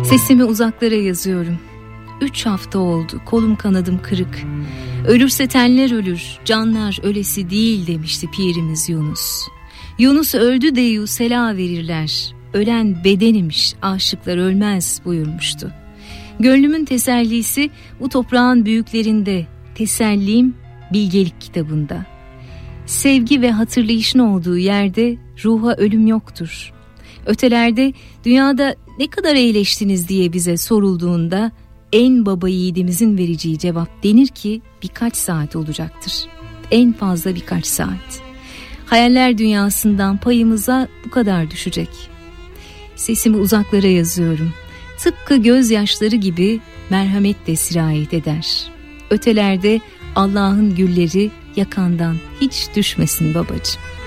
Sesimi uzaklara yazıyorum. 3 hafta oldu, kolum kanadım kırık. Ölürse tenler ölür, canlar ölesi değil demişti pirimiz Yunus. Yunus öldü deyu sela verirler. Ölen bedenimiş, aşıklar ölmez buyurmuştu. Gönlümün tesellisi bu toprağın büyüklerinde, tesellim bilgelik kitabında. Sevgi ve hatırlayışın olduğu yerde ruha ölüm yoktur. Ötelerde dünyada ne kadar eğleştiniz diye bize sorulduğunda en baba yiğidimizin vereceği cevap denir ki birkaç saat olacaktır. En fazla birkaç saat. Hayaller dünyasından payımıza bu kadar düşecek. Sesimi uzaklara yazıyorum. Tıpkı gözyaşları gibi merhamet de sirayet eder. Ötelerde Allah'ın gülleri yakandan hiç düşmesin babacığım.